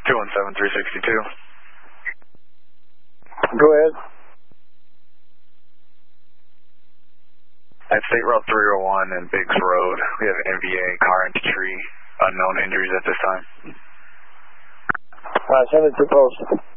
217-362. Go ahead. At State Route 301 and Biggs Road, we have an NVA car into tree. Unknown injuries at this time. Send it to post.